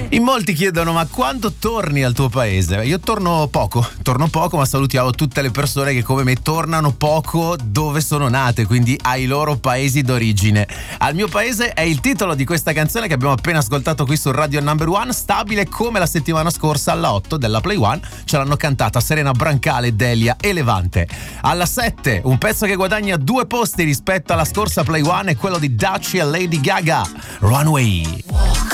In molti chiedono: ma quando torni al tuo paese? Io torno poco, ma salutiamo tutte le persone che come me tornano poco dove sono nate, quindi ai loro paesi d'origine. Al mio paese è il titolo di questa canzone che abbiamo appena ascoltato qui su Radio Number One, stabile come la settimana scorsa alla 8 della Play One, ce l'hanno cantata Serena Brancale, Delia e Levante. Alla 7, un pezzo che guadagna 2 posti rispetto alla scorsa Play One è quello di Daci e Lady Gaga, Runway.